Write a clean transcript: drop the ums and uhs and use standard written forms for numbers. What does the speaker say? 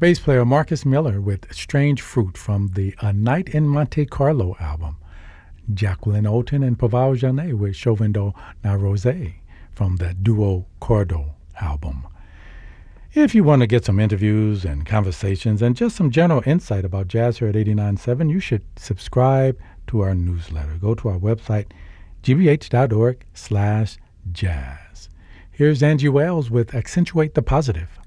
Bass player Marcus Miller with Strange Fruit from the A Night in Monte Carlo album. Jacqueline Olton and Paval Janet with Chauvin na Rosé from the Duo Cordo album. If you want to get some interviews and conversations and just some general insight about jazz here at 89.7, you should subscribe to our newsletter. Go to our website, gbh.org/jazz. Here's Angie Wells with Accentuate the Positive.